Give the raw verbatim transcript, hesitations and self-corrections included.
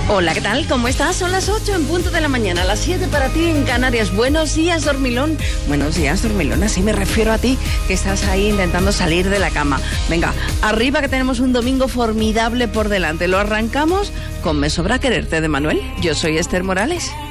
Hola, ¿qué tal? ¿Cómo estás? Son las ocho en punto de la mañana, las siete para ti en Canarias. Buenos días, dormilón. Buenos días, dormilón. Así me refiero a ti, que estás ahí intentando salir de la cama. Venga, arriba que tenemos un domingo formidable por delante. Lo arrancamos con Me sobra quererte de Manuel. Yo soy Esther Morales.